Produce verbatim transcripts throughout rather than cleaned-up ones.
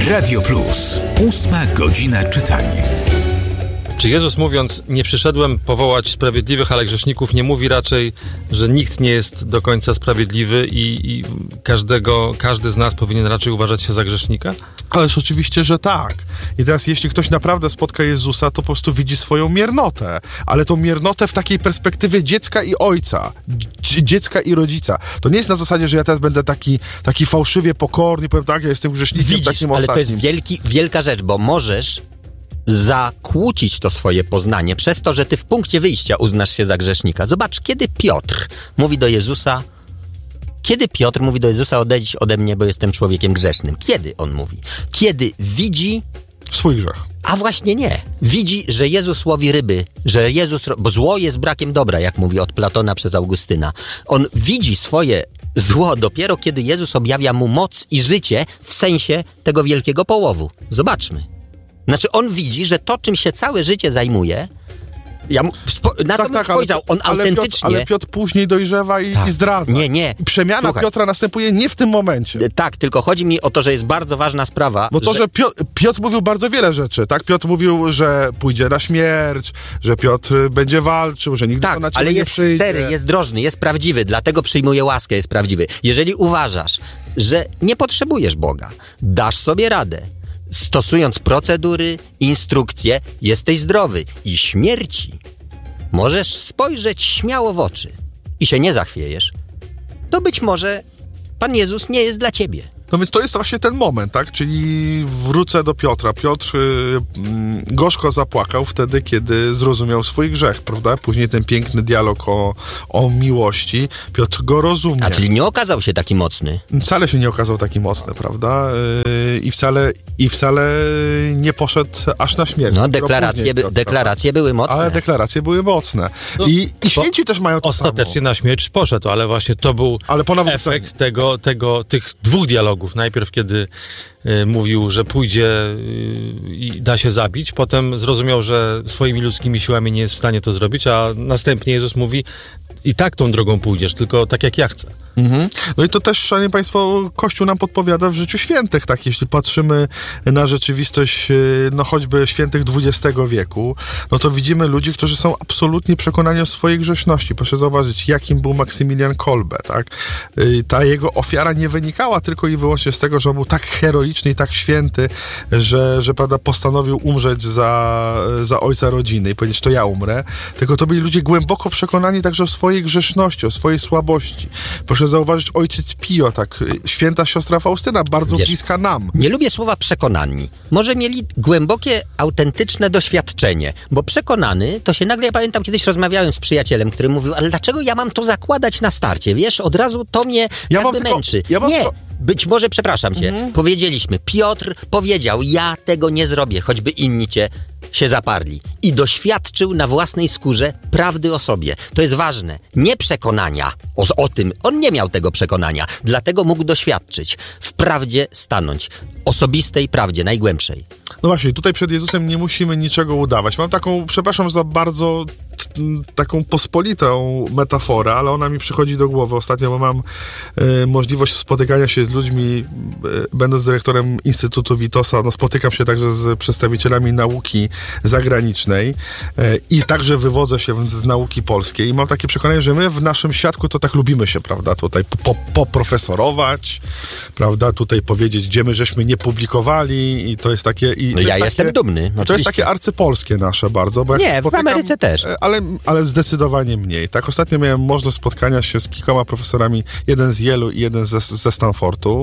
Radio Plus. Ósma godzina czytania. Czy Jezus, mówiąc, nie przyszedłem powołać sprawiedliwych, ale grzeszników, nie mówi raczej, że nikt nie jest do końca sprawiedliwy i, i każdego, każdy z nas powinien raczej uważać się za grzesznika? Ależ oczywiście, że tak. I teraz jeśli ktoś naprawdę spotka Jezusa, to po prostu widzi swoją miernotę. Ale tą miernotę w takiej perspektywie dziecka i ojca. Dz- dziecka i rodzica. To nie jest na zasadzie, że ja teraz będę taki, taki fałszywie pokorny, powiem tak, ja jestem grzesznikiem Widzisz, takim ale ostatnim. to jest wielki, wielka rzecz, bo możesz zakłócić to swoje poznanie przez to, że ty w punkcie wyjścia uznasz się za grzesznika. Zobacz, kiedy Piotr mówi do Jezusa, kiedy Piotr mówi do Jezusa, odejdź ode mnie, bo jestem człowiekiem grzesznym. Kiedy on mówi? Kiedy widzi swój grzech. A właśnie nie. Widzi, że Jezus łowi ryby, że Jezus, bo zło jest brakiem dobra, jak mówi od Platona przez Augustyna. On widzi swoje zło dopiero, kiedy Jezus objawia mu moc i życie w sensie tego wielkiego połowu. Zobaczmy. Znaczy on widzi, że to, czym się całe życie zajmuje, ja mu, spo, na tak, to tak, spojrzał, on ale autentycznie... Piotr, ale Piotr później dojrzewa i, tak. i zdradza. Nie, nie. I przemiana Słuchaj. Piotra następuje nie w tym momencie. Tak, tylko chodzi mi o to, że jest bardzo ważna sprawa. Bo to, że, że Piotr, Piotr mówił bardzo wiele rzeczy, tak? Piotr mówił, że pójdzie na śmierć, że Piotr będzie walczył, że nigdy tak, to na ciebie ale nie jest przyjdzie. szczery, jest drożny, jest prawdziwy, dlatego przyjmuje łaskę, jest prawdziwy. Jeżeli uważasz, że nie potrzebujesz Boga, dasz sobie radę, stosując procedury, instrukcje, jesteś zdrowy i śmierci możesz spojrzeć śmiało w oczy i się nie zachwiejesz, to być może Pan Jezus nie jest dla ciebie. No więc to jest właśnie ten moment, tak? Czyli wrócę do Piotra. Piotr y, y, gorzko zapłakał wtedy, kiedy zrozumiał swój grzech, prawda? Później ten piękny dialog o, o miłości. Piotr go rozumie. A czyli nie okazał się taki mocny. Wcale się nie okazał taki mocny, prawda? Y, I wcale, i wcale nie poszedł aż na śmierć. No deklaracje, by, Piotr, deklaracje były mocne. Ale deklaracje były mocne. No, I, i święci też mają to ostatecznie samo. na śmierć poszedł, ale właśnie to był ale ponownie efekt tego, tego, tych dwóch dialogów. Najpierw, kiedy y, mówił, że pójdzie y, i da się zabić, potem zrozumiał, że swoimi ludzkimi siłami nie jest w stanie to zrobić, a następnie Jezus mówi, i tak tą drogą pójdziesz, tylko tak jak ja chcę. Mhm. No i to też, szanowni państwo, Kościół nam podpowiada w życiu świętych, tak, jeśli patrzymy na rzeczywistość, no choćby świętych dwudziestego wieku, no to widzimy ludzi, którzy są absolutnie przekonani o swojej grzeszności. Proszę zauważyć, jakim był Maksymilian Kolbe, tak? Ta jego ofiara nie wynikała tylko i wyłącznie z tego, że on był tak heroiczny i tak święty, że, że prawda, postanowił umrzeć za, za ojca rodziny i powiedzieć, to ja umrę, tylko to byli ludzie głęboko przekonani także o swojej grzeszności, o swojej słabości. Proszę zauważyć, ojciec Pio, tak, święta siostra Faustyna, bardzo Wiesz, bliska nam. Nie lubię słowa przekonani. Może mieli głębokie, autentyczne doświadczenie, bo przekonany to się nagle, ja pamiętam, kiedyś rozmawiałem z przyjacielem, który mówił, ale dlaczego ja mam to zakładać na starcie, wiesz, od razu to mnie Ja jakby mam tylko- męczy. ja mam nie, tylko- być może, przepraszam cię, Mhm. powiedzieliśmy, Piotr powiedział, ja tego nie zrobię, choćby inni cię się zaparli. I doświadczył na własnej skórze prawdy o sobie. To jest ważne. Nie przekonania o, o tym. On nie miał tego przekonania. Dlatego mógł doświadczyć. W prawdzie stanąć. Osobistej prawdzie, najgłębszej. No właśnie, tutaj przed Jezusem nie musimy niczego udawać. Mam taką, przepraszam za bardzo t, taką pospolitą metaforę, ale ona mi przychodzi do głowy ostatnio, bo mam e, możliwość spotykania się z ludźmi, e, będąc dyrektorem Instytutu Witosa, no spotykam się także z przedstawicielami nauki zagranicznej e, i także wywodzę się z nauki polskiej i mam takie przekonanie, że my w naszym świadku to tak lubimy się, prawda, tutaj po, poprofesorować, prawda, tutaj powiedzieć, gdzie my żeśmy nie publikowali i to jest takie... I No to ja jest jestem takie, dumny, to jest oczywiście. takie arcypolskie nasze bardzo, bo jak Nie, się w spotykam, Ameryce też. Ale, ale zdecydowanie mniej. Tak, ostatnio miałem możliwość spotkania się z kilkoma profesorami, jeden z Yale'u i jeden ze, ze Stanfordu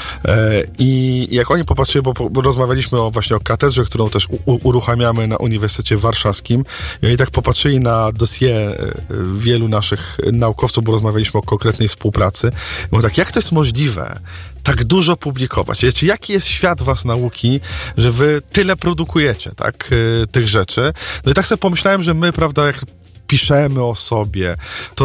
e, i jak oni popatrzyli, bo, bo rozmawialiśmy o, właśnie o katedrze, którą też u, uruchamiamy na Uniwersytecie Warszawskim i oni tak popatrzyli na dossier e, wielu naszych naukowców, bo rozmawialiśmy o konkretnej współpracy. I mówię tak, jak to jest możliwe, tak dużo publikować? Wiecie, jaki jest świat was nauki, że wy tyle produkujecie, tak, y, tych rzeczy? No i tak sobie pomyślałem, że my, prawda, jak piszemy o sobie, to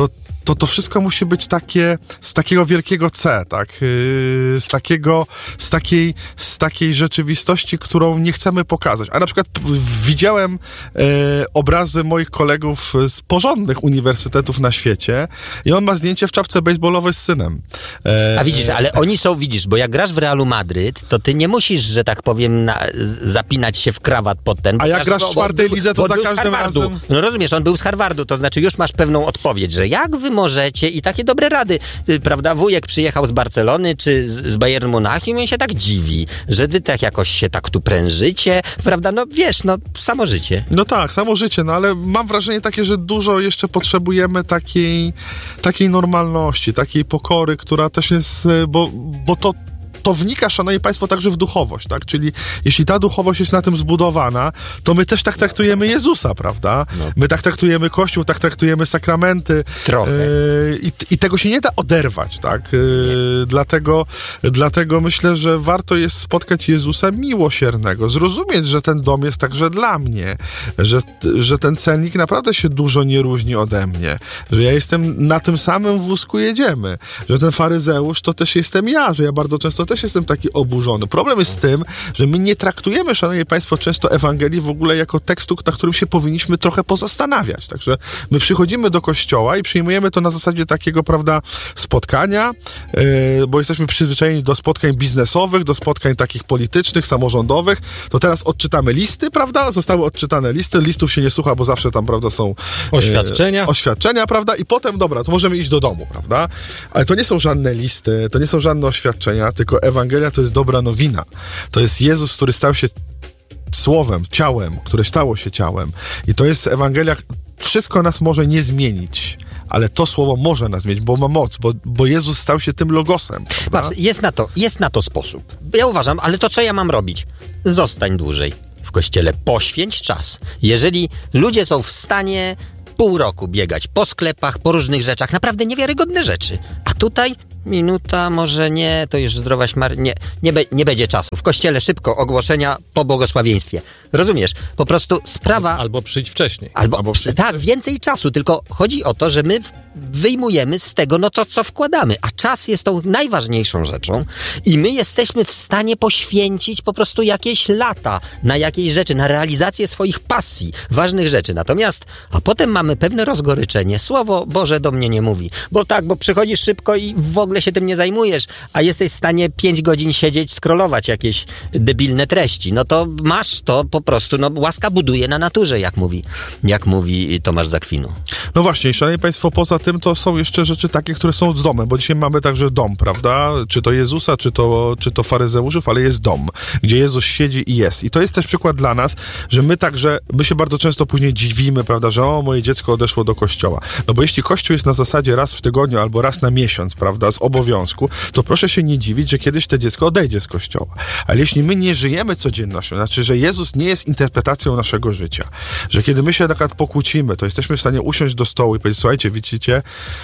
to to wszystko musi być takie, z takiego wielkiego C, tak? Yy, z takiego, z takiej, z takiej rzeczywistości, którą nie chcemy pokazać. A na przykład widziałem e, obrazy moich kolegów z porządnych uniwersytetów na świecie i on ma zdjęcie w czapce baseballowej z synem. E, A widzisz, ale oni są, widzisz, bo jak grasz w Realu Madryt, to ty nie musisz, że tak powiem, na, zapinać się w krawat pod ten... A jak grasz w czwartej lidze, to za każdym razem... No rozumiesz, on był z Harvardu, to znaczy już masz pewną odpowiedź, że jak wy możecie i takie dobre rady, prawda, wujek przyjechał z Barcelony czy z, z Bayernu Monachium i on się tak dziwi, że wy tak jakoś się tak tu prężycie, prawda, no wiesz, no samo życie. No tak, samo życie, no ale mam wrażenie takie, że dużo jeszcze potrzebujemy takiej, takiej normalności, takiej pokory, która też jest, bo, bo to to wnika, szanowni państwo, także w duchowość, tak? Czyli jeśli ta duchowość jest na tym zbudowana, to my też tak traktujemy Jezusa, prawda? No. My tak traktujemy Kościół, tak traktujemy sakramenty. Trochę. Yy, i, I tego się nie da oderwać, tak? Yy, dlatego, dlatego myślę, że warto jest spotkać Jezusa miłosiernego, zrozumieć, że ten dom jest także dla mnie, że, że ten celnik naprawdę się dużo nie różni ode mnie, że ja jestem na tym samym wózku jedziemy, że ten faryzeusz to też jestem ja, że ja bardzo często też jestem taki oburzony. Problem jest z tym, że my nie traktujemy, szanowni państwo, często Ewangelii w ogóle jako tekstu, na którym się powinniśmy trochę pozastanawiać. Także my przychodzimy do kościoła i przyjmujemy to na zasadzie takiego, prawda, spotkania, yy, bo jesteśmy przyzwyczajeni do spotkań biznesowych, do spotkań takich politycznych, samorządowych. To teraz odczytamy listy, prawda? Zostały odczytane listy. Listów się nie słucha, bo zawsze tam, prawda, są yy, oświadczenia. Oświadczenia, prawda? I potem, dobra, to możemy iść do domu, prawda? Ale to nie są żadne listy, to nie są żadne oświadczenia, tylko Ewangelia to jest dobra nowina. To jest Jezus, który stał się słowem, ciałem, które stało się ciałem. I to jest Ewangelia, wszystko nas może nie zmienić, ale to słowo może nas zmienić, bo ma moc, bo, bo Jezus stał się tym logosem. Prawda? Patrz, jest na to, jest na to sposób. Ja uważam, ale to co ja mam robić? Zostań dłużej w kościele, poświęć czas. Jeżeli ludzie są w stanie pół roku biegać po sklepach, po różnych rzeczach, naprawdę niewiarygodne rzeczy, a tutaj minuta, może nie, to już zdrowaś Mar... Nie, nie, be, nie będzie czasu. W kościele szybko ogłoszenia po błogosławieństwie. Rozumiesz? Po prostu sprawa... Albo przyjdź wcześniej. Albo, Albo przyjdź tak, więcej czasu, tylko chodzi o to, że my wyjmujemy z tego no to, co wkładamy, a czas jest tą najważniejszą rzeczą i my jesteśmy w stanie poświęcić po prostu jakieś lata na jakieś rzeczy, na realizację swoich pasji, ważnych rzeczy. Natomiast, a potem mamy pewne rozgoryczenie. Słowo Boże do mnie nie mówi. Bo tak, bo przychodzisz szybko i w ogóle się tym nie zajmujesz, a jesteś w stanie pięć godzin siedzieć, scrollować jakieś debilne treści. No to masz to po prostu, no łaska buduje na naturze, jak mówi, jak mówi Tomasz z Akwinu. No właśnie, szanowni państwo, poza tym to są jeszcze rzeczy takie, które są z domem, bo dzisiaj mamy także dom, prawda? Czy to Jezusa, czy to, czy to faryzeuszów, ale jest dom, gdzie Jezus siedzi i jest. I to jest też przykład dla nas, że my także, my się bardzo często później dziwimy, prawda, że o, moje dziecko odeszło do kościoła. No bo jeśli kościół jest na zasadzie raz w tygodniu albo raz na miesiąc, prawda, z obowiązku, to proszę się nie dziwić, że kiedyś to dziecko odejdzie z kościoła. Ale jeśli my nie żyjemy codziennością, znaczy, że Jezus nie jest interpretacją naszego życia, że kiedy my się na przykład pokłócimy, to jesteśmy w stanie usiąść do stołu i powiedzieć, słuchajcie, widzicie,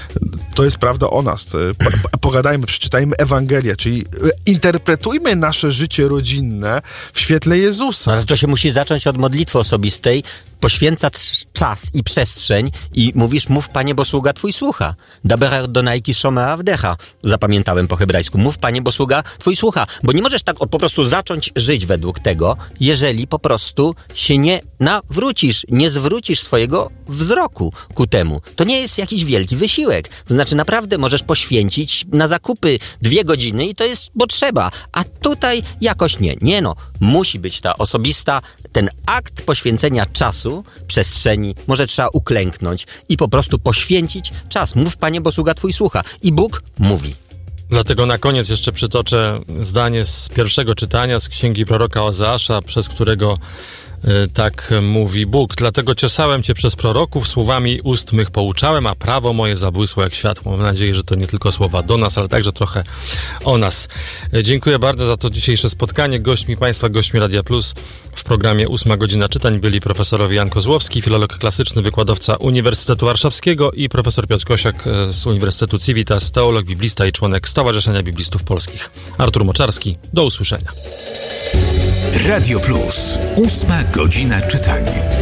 to jest prawda o nas. Pogadajmy, przeczytajmy Ewangelię, czyli interpretujmy nasze życie rodzinne w świetle Jezusa. Ale to się musi zacząć od modlitwy osobistej, poświęcać czas i przestrzeń i mówisz, mów Panie, bo sługa Twój słucha. Daber donajki shomea wdecha. Zapamiętałem po hebrajsku. Mów Panie, bo sługa Twój słucha. Bo nie możesz tak po prostu zacząć żyć według tego, jeżeli po prostu się nie nawrócisz, nie zwrócisz swojego wzroku ku temu. To nie jest jakiś wielki wysiłek. To znaczy naprawdę możesz poświęcić na zakupy dwie godziny i to jest, bo trzeba. A tutaj jakoś nie. Nie no. Musi być ta osobista, ten akt poświęcenia czasu, przestrzeni, może trzeba uklęknąć i po prostu poświęcić czas. Mów Panie, bo sługa Twój słucha. I Bóg mówi. Dlatego na koniec jeszcze przytoczę zdanie z pierwszego czytania z księgi proroka Ozeasza, przez którego y, tak mówi Bóg. Dlatego ciosałem Cię przez proroków, słowami ust mych pouczałem, a prawo moje zabłysło jak światło. Mam nadzieję, że to nie tylko słowa do nas, ale także trochę o nas. Y, dziękuję bardzo za to dzisiejsze spotkanie. Gośćmi Państwa, gośćmi Radia Plus w programie Ósma Godzina Czytań byli profesorowie Jan Kozłowski, filolog klasyczny, wykładowca Uniwersytetu Warszawskiego i profesor Piotr Kosiak z Uniwersytetu Civitas, teolog, biblista i członek Stowarzyszenia Biblistów Polskich. Artur Moczarski, do usłyszenia. Radio Plus. Ósma Godzina Czytań.